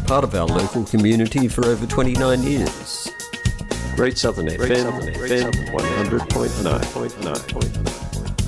part of our local community for over 29 years. Great Southern FM 100.9.